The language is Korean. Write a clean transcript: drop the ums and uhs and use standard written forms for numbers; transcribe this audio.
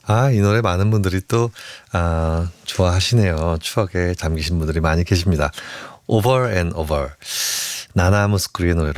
아, 이 노래 많은 분들이 또 좋아하시네요. 추억에 잠기신 분들이 많이 계십니다. Over and Over. 나나 무스크리의 노래로